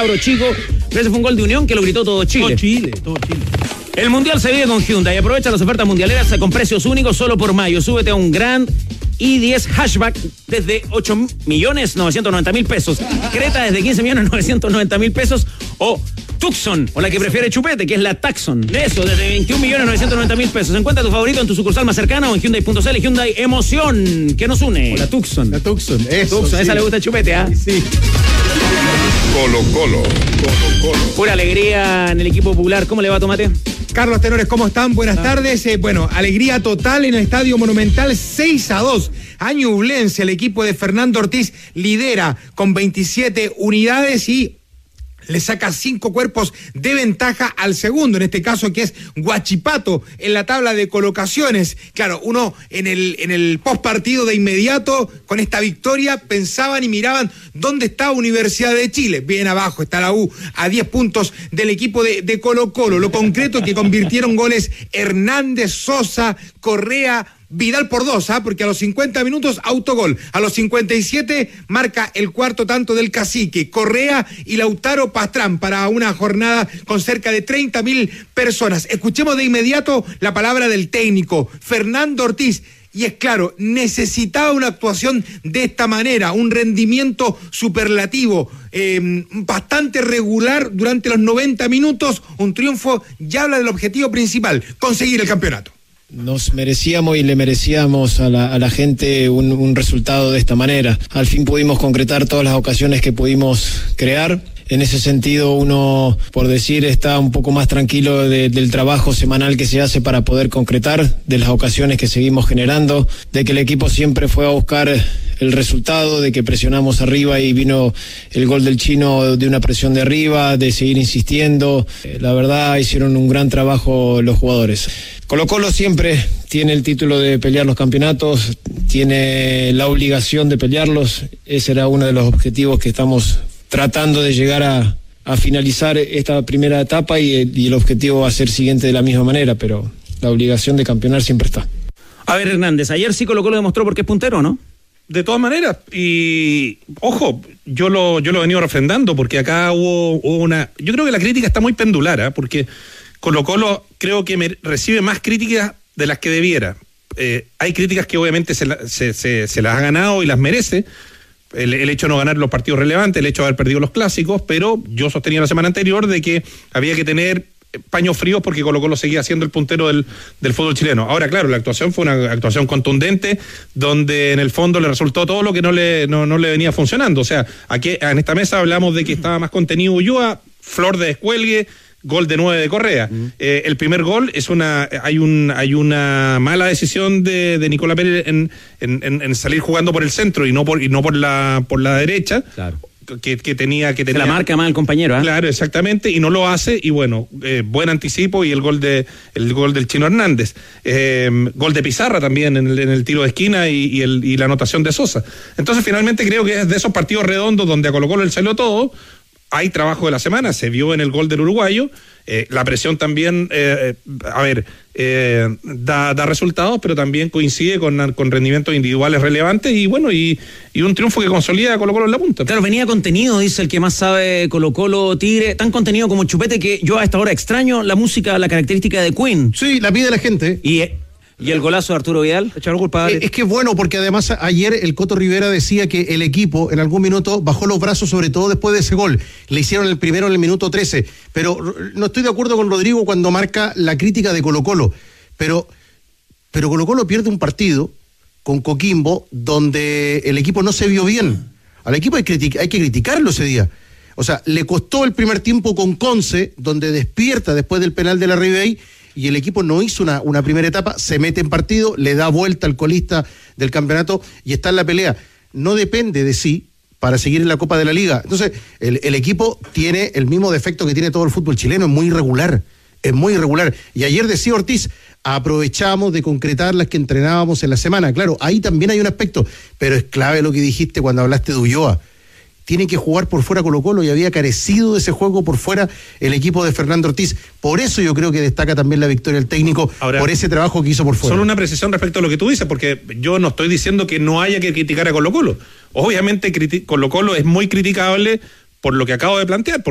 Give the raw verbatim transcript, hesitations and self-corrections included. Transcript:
cabro chico. Pero ese fue un gol de Unión que lo gritó todo Chile. Todo Chile, todo Chile. El Mundial se vive con Hyundai. Aprovecha las ofertas mundialeras con precios únicos solo por mayo. Súbete a un Grand i diez Hatchback desde ocho millones novecientos noventa mil pesos. Creta desde quince millones novecientos noventa mil pesos. O Tucson, o la que prefiere Chupete, que es la Tucson. De eso, desde veintiún millones novecientos noventa mil pesos. Encuentra tu favorito en tu sucursal más cercana o en Hyundai punto c l. Hyundai Emoción, que nos une. O la Tucson. La Tucson, eso. Tucson, sí. esa le gusta a Chupete, ¿ah? ¿eh? Sí. Colo Colo, Colo Colo. Pura alegría en el equipo popular. ¿Cómo le va, Tomate? Carlos Tenores, ¿cómo están? Buenas ah. tardes. Eh, bueno, alegría total en el Estadio Monumental, seis a dos. A Ñublense, el equipo de Fernando Ortiz lidera con veintisiete unidades y le saca cinco cuerpos de ventaja al segundo, en este caso que es Huachipato, en la tabla de colocaciones. Claro, uno en el, en el postpartido de inmediato, con esta victoria, pensaban y miraban dónde está Universidad de Chile. Bien abajo está la U, a diez puntos del equipo de, de Colo Colo. Lo concreto es que convirtieron goles Hernández, Sosa, Correa, Vidal por dos, ¿ah? Porque a los cincuenta minutos autogol, a los cincuenta y siete marca el cuarto tanto del Cacique, Correa y Lautaro Pastrán para una jornada con cerca de treinta mil personas. Escuchemos de inmediato la palabra del técnico, Fernando Ortiz. Y es claro, necesitaba una actuación de esta manera, un rendimiento superlativo, eh, bastante regular durante los noventa minutos, un triunfo, ya habla del objetivo principal, conseguir el campeonato. Nos merecíamos y le merecíamos a la, a la gente un, un resultado de esta manera. Al fin pudimos concretar todas las ocasiones que pudimos crear. En ese sentido, uno, por decir, está un poco más tranquilo de, del trabajo semanal que se hace para poder concretar, de las ocasiones que seguimos generando, de que el equipo siempre fue a buscar el resultado, de que presionamos arriba y vino el gol del Chino de una presión de arriba, de seguir insistiendo. La verdad, hicieron un gran trabajo los jugadores. Colo Colo siempre tiene el título de pelear los campeonatos, tiene la obligación de pelearlos. Ese era uno de los objetivos que estamos tratando de llegar a, a finalizar esta primera etapa y el, y el objetivo va a ser siguiente de la misma manera, pero la obligación de campeonar siempre está. A ver, Hernández, ayer sí Colo Colo demostró por qué es puntero, ¿no? De todas maneras, y ojo, yo lo yo lo he venido refrendando porque acá hubo, hubo una... Yo creo que la crítica está muy pendular, ¿eh? Porque Colo Colo creo que me recibe más críticas de las que debiera. Eh, hay críticas que obviamente se, la, se, se, se las ha ganado y las merece, el, el hecho de no ganar los partidos relevantes, el hecho de haber perdido los clásicos, pero yo sostenía la semana anterior de que había que tener paños fríos porque Colo Colo seguía siendo el puntero del, del fútbol chileno. Ahora, claro, la actuación fue una actuación contundente donde en el fondo le resultó todo lo que no le, no, no le venía funcionando. O sea, aquí en esta mesa hablamos de que estaba más contenido Ulloa, flor de descuelgue, gol de nueve de Correa. Uh-huh. Eh, el primer gol es una, hay un, hay una mala decisión de, de Nicolás Pérez en, en, en salir jugando por el centro y no por, y no por la, por la derecha. Claro. Que, que tenía que tenía, se la marca mal el compañero, ¿eh? Claro, exactamente, y no lo hace, y bueno, eh, buen anticipo y el gol de el gol del Chino Hernández, eh, gol de Pizarra también en el, en el tiro de esquina y, y, el, y la anotación de Sosa. Entonces finalmente creo que es de esos partidos redondos donde a Colo Colo le salió todo. Hay trabajo de la semana, se vio en el gol del uruguayo, eh, la presión también, eh, a ver, eh, da, da resultados, pero también coincide con, con rendimientos individuales relevantes y bueno, y, y un triunfo que consolida a Colo Colo en la punta. Claro, venía contenido, dice el que más sabe Colo Colo Tigre, tan contenido como Chupete que yo a esta hora extraño la música, la característica de Queen. Sí, la pide la gente. Y... ¿Y el golazo de Arturo Vidal? Echaron culpa, eh, es que es bueno, porque además ayer el Coto Rivera decía que el equipo en algún minuto bajó los brazos, sobre todo después de ese gol. Le hicieron el primero en el minuto trece. Pero no estoy de acuerdo con Rodrigo cuando marca la crítica de Colo Colo. Pero, pero Colo Colo pierde un partido con Coquimbo donde el equipo no se vio bien. Al equipo hay, critic- hay que criticarlo ese día. O sea, le costó el primer tiempo con Conce, donde despierta después del penal de la Ribey, y el equipo no hizo una, una primera etapa, se mete en partido, le da vuelta al colista del campeonato y está en la pelea. No depende de sí para seguir en la Copa de la Liga. Entonces, el, el equipo tiene el mismo defecto que tiene todo el fútbol chileno, es muy irregular, es muy irregular. Y ayer decía Ortiz, aprovechamos de concretar las que entrenábamos en la semana. Claro, ahí también hay un aspecto, pero es clave lo que dijiste cuando hablaste de Ulloa. Tiene que jugar por fuera Colo Colo y había carecido de ese juego por fuera el equipo de Fernando Ortiz. Por eso yo creo que destaca también la victoria del técnico. Ahora, por ese trabajo que hizo por fuera. Solo una precisión respecto a lo que tú dices, porque yo no estoy diciendo que no haya que criticar a Colo Colo. Obviamente criti- Colo Colo es muy criticable por lo que acabo de plantear,